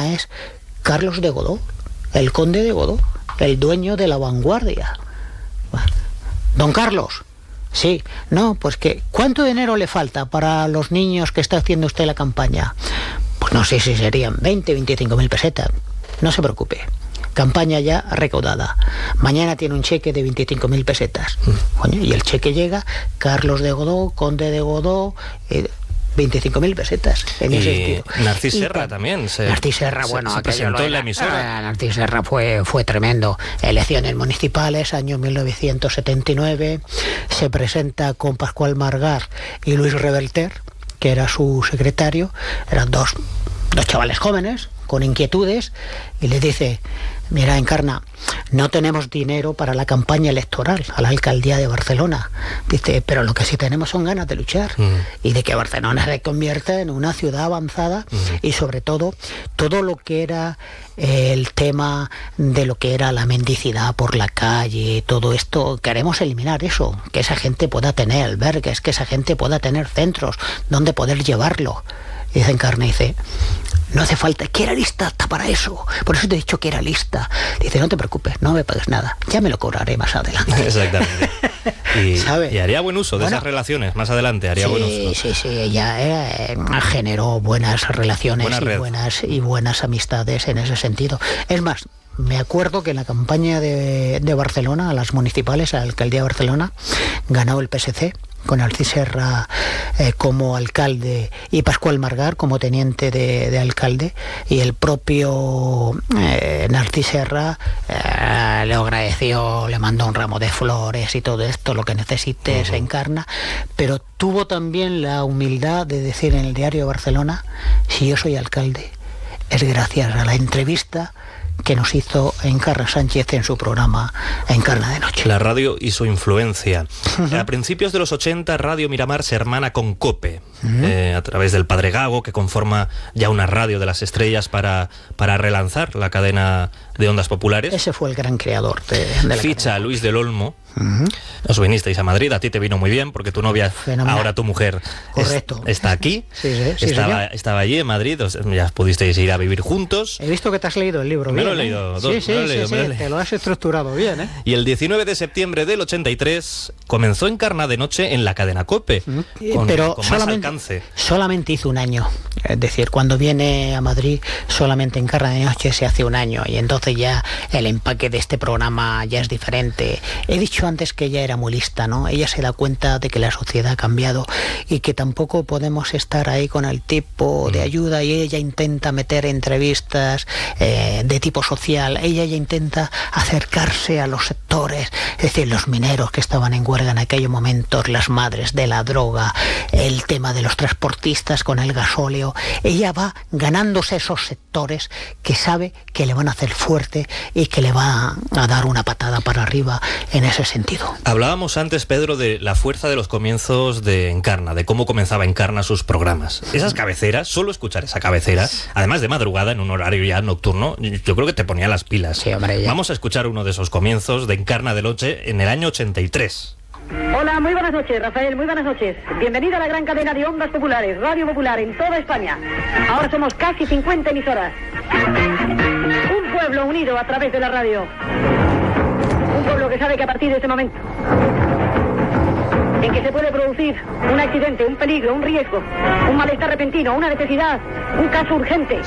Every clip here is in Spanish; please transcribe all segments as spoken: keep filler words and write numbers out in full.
programa es Carlos de Godó, el conde de Godó, el dueño de La Vanguardia. Don Carlos, sí, no, pues que, ¿cuánto dinero le falta para los niños que está haciendo usted la campaña? Pues no sé si serían veinte, veinticinco mil pesetas. No se preocupe. Campaña ya recaudada. Mañana tiene un cheque de veinticinco mil pesetas. Coño, y el cheque llega, Carlos de Godó, conde de Godó, eh, veinticinco mil pesetas en y ese sentido. Narcís y Serra pa- también se, Narcís Serra, se, bueno, se presentó en la emisora. Ah, Narcís Serra fue, fue tremendo. Elecciones municipales, año mil novecientos setenta y nueve, se presenta con Pascual Margar y Luis Reverter, que era su secretario. Eran dos, dos chavales jóvenes con inquietudes, y les dice: mira, Encarna, no tenemos dinero para la campaña electoral a la alcaldía de Barcelona. Dice, pero lo que sí tenemos son ganas de luchar mm. y de que Barcelona se convierta en una ciudad avanzada mm. y sobre todo, todo lo que era eh, el tema de lo que era la mendicidad por la calle, todo esto, queremos eliminar eso, que esa gente pueda tener albergues, que esa gente pueda tener centros donde poder llevarlo. Y dice Encarna, dice, no hace falta, que era lista hasta para eso, por eso te he dicho que era lista. Dice, no te preocupes, no me pagues nada, ya me lo cobraré más adelante. Exactamente. Y, y haría buen uso de bueno, esas relaciones más adelante, haría sí, buen uso. Sí, sí, ella eh, generó buenas relaciones Buena y, buenas, y buenas amistades en ese sentido. Es más, me acuerdo que en la campaña de, de Barcelona, a las municipales, a la alcaldía de Barcelona, ganó el P S C, con Narcís Serra eh, como alcalde y Pascual Margar como teniente de, de alcalde, y el propio eh, Narcís Serra eh, le agradeció, le mandó un ramo de flores y todo esto, lo que necesites, uh-huh. Encarna, pero tuvo también la humildad de decir en el Diario de Barcelona, si yo soy alcalde, es gracias a la entrevista que nos hizo Encarna Sánchez en su programa Encarna de Noche. La radio y su influencia. Uh-huh. A principios de los ochenta, Radio Miramar se hermana con COPE, uh-huh. eh, a través del Padre Gago, que conforma ya una radio de las estrellas para, para relanzar la cadena de ondas populares. Ese fue el gran creador de, de la Ficha cadena. a Luis del Olmo. Uh-huh. Os vinisteis a Madrid, a ti te vino muy bien porque tu novia, Fenomenal. Ahora tu mujer, correcto, es, está aquí, sí, sí, sí, estaba, estaba allí en Madrid, os, ya pudisteis ir a vivir juntos. He visto que te has leído el libro. Me bien, lo he leído, ¿eh? dos, sí, sí, me lo he sí, leído, sí, me lo he te leído. lo has estructurado bien, ¿eh? Y el diecinueve de septiembre del ochenta y tres comenzó Encarna de Noche en la cadena COPE, uh-huh. con, Pero con solamente, más alcance. Solamente hizo un año, es decir, cuando viene a Madrid solamente Encarna de Noche se hace un año, y entonces ya el empaque de este programa ya es diferente. He dicho antes que ella era muy lista, ¿no? Ella se da cuenta de que la sociedad ha cambiado y que tampoco podemos estar ahí con el tipo de ayuda, y ella intenta meter entrevistas eh, de tipo social, ella ya intenta acercarse a los sectores, es decir, los mineros que estaban en huelga en aquellos momentos, las madres de la droga, el tema de los transportistas con el gasóleo. Ella va ganándose esos sectores que sabe que le van a hacer fuerte y que le va a dar una patada para arriba en ese sentido. Hablábamos antes, Pedro, de la fuerza de los comienzos de Encarna, de cómo comenzaba Encarna sus programas. Esas cabeceras, solo escuchar esa cabecera, además de madrugada, en un horario ya nocturno, yo creo que te ponía las pilas. Sí, hombre, ya. Vamos a escuchar uno de esos comienzos de Encarna de Noche en el año ochenta y tres. Hola, muy buenas noches, Rafael, muy buenas noches. Bienvenido a la gran cadena de ondas populares, Radio Popular en toda España. Ahora somos casi cincuenta emisoras. Un pueblo unido a través de la radio. Un pueblo que sabe que a partir de este momento en que se puede producir un accidente, un peligro, un riesgo, un malestar repentino, una necesidad, un caso urgente,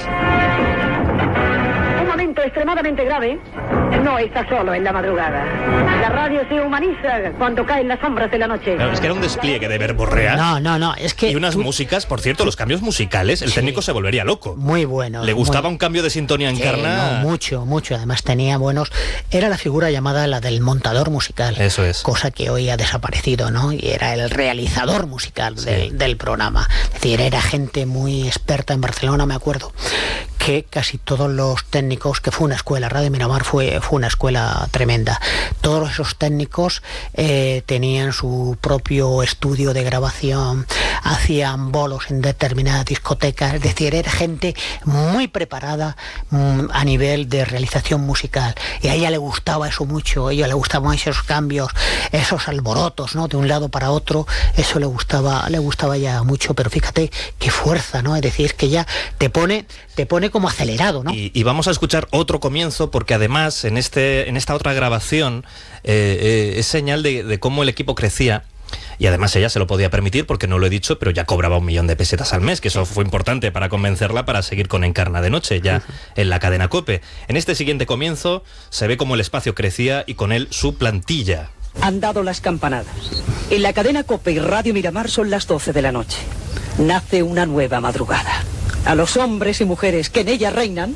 un momento extremadamente grave, no está solo en la madrugada. La radio se humaniza cuando caen las sombras de la noche. Claro, es que era un despliegue de verborrea. No, no, no, es que... Y unas tú... músicas, por cierto, los cambios musicales, el sí. técnico se volvería loco. Muy bueno. Le gustaba muy... un cambio de sintonía en Encarna. Sí, no, mucho, mucho. Además tenía buenos... Era la figura llamada la del montador musical. Eso es. Cosa que hoy ha desaparecido, ¿no? Y era el realizador musical sí. del, del programa. Es decir, era gente muy experta en Barcelona, me acuerdo, que casi todos los técnicos, que fue una escuela, Radio Miramar fue, fue una escuela tremenda. Todos esos técnicos eh, tenían su propio estudio de grabación, hacían bolos en determinadas discotecas, es decir, era gente muy preparada mm, a nivel de realización musical, y a ella le gustaba eso mucho, a ella le gustaban esos cambios, esos alborotos, ¿no? De un lado para otro, eso le gustaba, le gustaba ya mucho, pero fíjate qué fuerza, ¿no? Es decir, que ya te pone, te te pone como acelerado, ¿no? Y, y vamos a escuchar otro comienzo, porque además en, este, en esta otra grabación eh, eh, es señal de, de cómo el equipo crecía. Y además ella se lo podía permitir, porque no lo he dicho, pero ya cobraba un millón de pesetas al mes, que eso fue importante para convencerla para seguir con Encarna de Noche, ya uh-huh. en la cadena COPE. En este siguiente comienzo se ve cómo el espacio crecía y con él su plantilla. Han dado las campanadas. En la cadena COPE y Radio Miramar son las doce de la noche. Nace una nueva madrugada. A los hombres y mujeres que en ella reinan...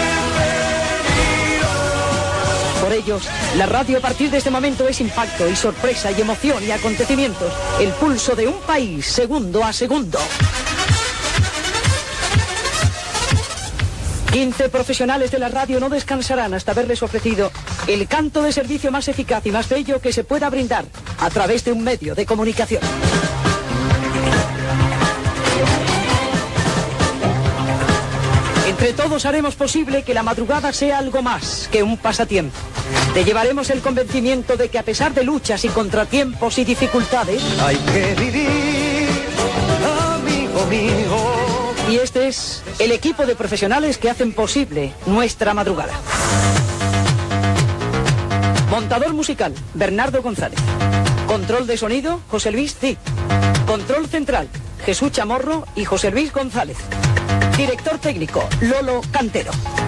Por ellos, la radio a partir de este momento es impacto y sorpresa y emoción y acontecimientos. El pulso de un país, segundo a segundo. quince profesionales de la radio no descansarán hasta haberles ofrecido el canto de servicio más eficaz y más bello que se pueda brindar a través de un medio de comunicación. Entre todos haremos posible que la madrugada sea algo más que un pasatiempo. Te llevaremos el convencimiento de que a pesar de luchas y contratiempos y dificultades, hay que vivir, amigo mío. Y este es el equipo de profesionales que hacen posible nuestra madrugada. Montador musical, Bernardo González. Control de sonido, José Luis Cid. Control central, Jesús Chamorro y José Luis González. Director técnico, Lolo Cantero.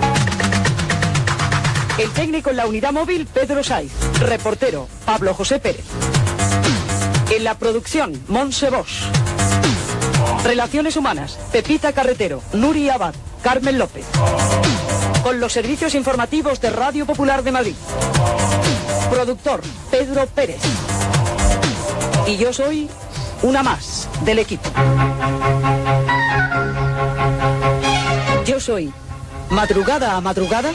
El técnico en la unidad móvil, Pedro Saiz. Reportero, Pablo José Pérez. En la producción, Montse Bosch. Relaciones humanas, Pepita Carretero, Nuri Abad, Carmen López. Con los servicios informativos de Radio Popular de Madrid. Productor, Pedro Pérez. Y yo soy una más del equipo. Yo soy Madrugada a Madrugada,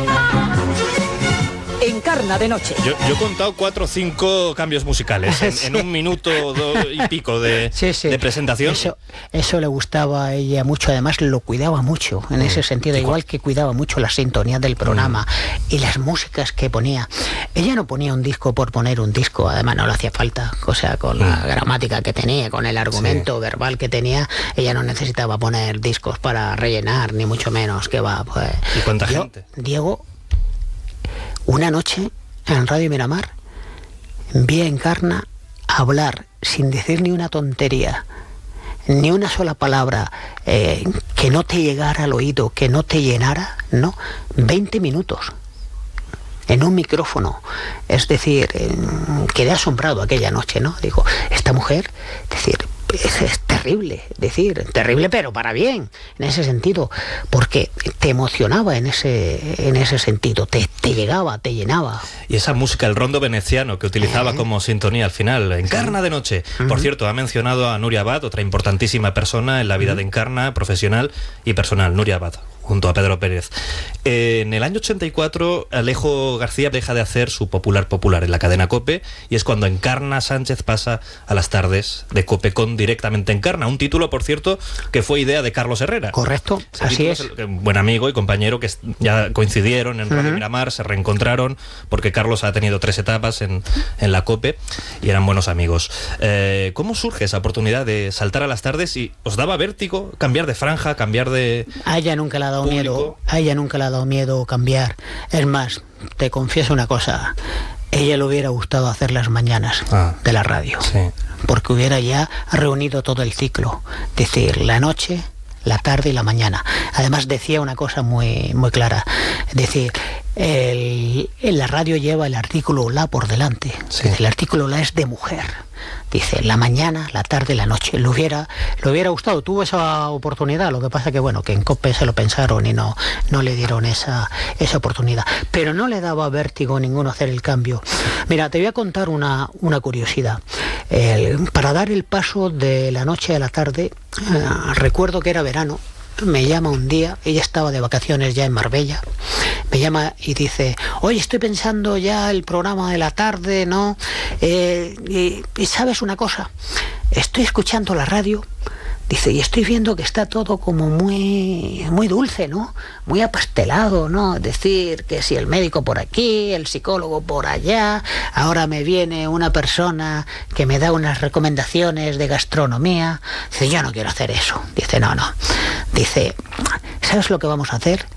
Encarna de Noche. Yo, yo he contado cuatro o cinco cambios musicales en, sí. en un minuto do, y pico de, sí, sí. de presentación. Eso, eso le gustaba a ella mucho, además lo cuidaba mucho en mm. ese sentido, igual que cuidaba mucho la sintonía del programa mm. y las músicas que ponía. Ella no ponía un disco por poner un disco, además no le hacía falta, o sea, con mm. la gramática que tenía, con el argumento sí. verbal que tenía, ella no necesitaba poner discos para rellenar, ni mucho menos, que va, pues. ¿Y cuánta yo, gente? Diego, una noche en Radio Miramar vi a Encarna hablar sin decir ni una tontería, ni una sola palabra eh, que no te llegara al oído, que no te llenara, no, veinte minutos en un micrófono. Es decir, eh, quedé asombrado aquella noche, ¿no? Digo, esta mujer, es decir, es, es terrible, decir, terrible pero para bien, en ese sentido, porque te emocionaba en ese, en ese sentido, te, te llegaba, te llenaba. Y esa música, el rondo veneciano que utilizaba eh. como sintonía al final, Encarna sí. de Noche. Uh-huh. Por cierto, ha mencionado a Nuria Abad, otra importantísima persona en la vida uh-huh. de Encarna, profesional y personal, Nuria Abad, junto a Pedro Pérez. Eh, en el año ochenta y cuatro, Alejo García deja de hacer su Popular Popular en la cadena COPE, y es cuando Encarna Sánchez pasa a las tardes de COPE con Directamente Encarna, un título, por cierto, que fue idea de Carlos Herrera. Correcto, Ese así es. es un buen amigo y compañero que ya coincidieron en Radio uh-huh. Miramar, se reencontraron, porque Carlos ha tenido tres etapas en, en la COPE y eran buenos amigos. Eh, ¿Cómo surge esa oportunidad de saltar a las tardes? ¿Y os daba vértigo cambiar de franja, cambiar de...? A ella nunca la ha dado público? miedo, a ella nunca le ha dado miedo cambiar. Es más, te confieso una cosa, ella le hubiera gustado hacer las mañanas ah, de la radio, sí. porque hubiera ya reunido todo el ciclo, es decir, la noche, la tarde y la mañana. Además decía una cosa muy, muy clara, es decir, el, en la radio lleva el artículo la por delante, sí. el artículo la es de mujer. Dice, la mañana, la tarde, la noche. Le hubiera, le hubiera gustado, tuvo esa oportunidad, lo que pasa que bueno, que en COPE se lo pensaron y no, no le dieron esa, esa oportunidad. Pero no le daba vértigo ninguno hacer el cambio. Mira, te voy a contar una, una curiosidad. El, para dar el paso de la noche a la tarde, eh, recuerdo que era verano, me llama un día, ella estaba de vacaciones ya en Marbella, me llama y dice, oye, estoy pensando ya el programa de la tarde, ¿no? Eh, y, y ¿sabes una cosa? Estoy escuchando la radio, Dice, y estoy viendo que está todo como muy, muy dulce, ¿no? Muy apastelado, ¿no? Es decir, que si el médico por aquí, el psicólogo por allá, ahora me viene una persona que me da unas recomendaciones de gastronomía. Dice, yo no quiero hacer eso. Dice, no, no. Dice, ¿sabes lo que vamos a hacer?